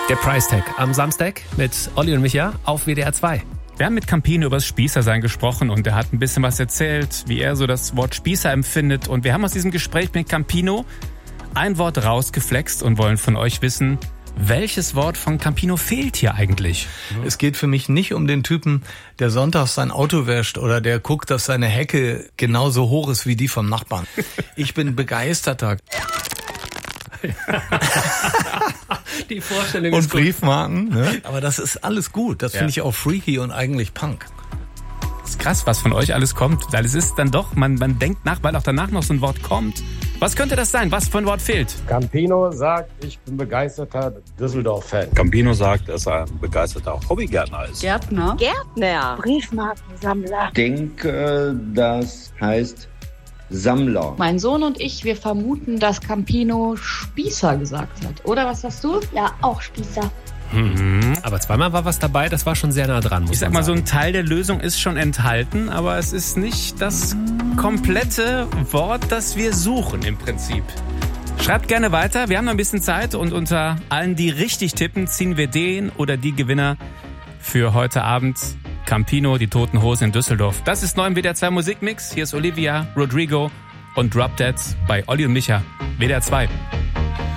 Der Price Tag am Samstag mit Olli und Micha auf WDR 2. Wir haben mit Campino über das Spießersein gesprochen und er hat ein bisschen was erzählt, wie er so das Wort Spießer empfindet. Und wir haben aus diesem Gespräch mit Campino ein Wort rausgeflext und wollen von euch wissen, welches Wort von Campino fehlt hier eigentlich? Es geht für mich nicht um den Typen, der sonntags sein Auto wäscht oder der guckt, dass seine Hecke genauso hoch ist wie die vom Nachbarn. Ich bin begeisterter. Die Vorstellung und ist gut. Briefmarken, ne? Aber das ist alles gut. Das finde ich auch freaky und eigentlich Punk. Das ist krass, was von euch alles kommt. Weil es ist dann doch, man denkt nach, weil auch danach noch so ein Wort kommt. Was könnte das sein? Was für ein Wort fehlt? Campino sagt, ich bin begeisterter Düsseldorf-Fan. Campino sagt, dass er ein begeisterter Hobbygärtner ist. Gärtner. Briefmarkensammler. Ich denke, das heißt Sammler. Mein Sohn und ich, wir vermuten, dass Campino Spießer gesagt hat. Oder was sagst du? Ja, auch Spießer. Aber zweimal war was dabei, das war schon sehr nah dran, muss Ich sag man mal, so sagen. ein Teil der Lösung ist schon enthalten, aber es ist nicht das komplette Wort, das wir suchen im Prinzip. Schreibt gerne weiter, wir haben noch ein bisschen Zeit und unter allen, die richtig tippen, ziehen wir den oder die Gewinner für heute Abend. Campino, die Toten Hosen in Düsseldorf. Das ist neu im WDR 2 Musikmix. Hier ist Olivia Rodrigo und Drop Dead bei Olli und Micha. WDR 2.